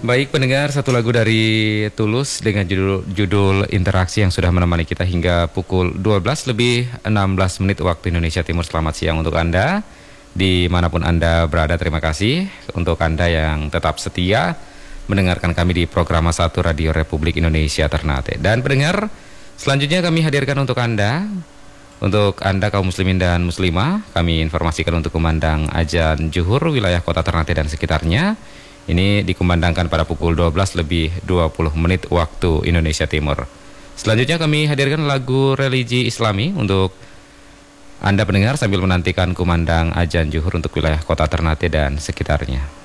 Baik pendengar, satu lagu dari Tulus dengan judul Interaksi yang sudah menemani kita hingga pukul 12 lebih 16 menit waktu Indonesia Timur. Selamat siang untuk Anda dimanapun Anda berada. Terima kasih untuk Anda yang tetap setia mendengarkan kami di program 1 Radio Republik Indonesia Ternate. Dan pendengar, selanjutnya kami hadirkan untuk Anda kaum muslimin dan muslimah, kami informasikan untuk kumandang azan zuhur wilayah kota Ternate dan sekitarnya. Ini dikumandangkan pada pukul 12 lebih 20 menit waktu Indonesia Timur. Selanjutnya kami hadirkan lagu religi Islami untuk Anda pendengar sambil menantikan kumandang azan zuhur untuk wilayah kota Ternate dan sekitarnya.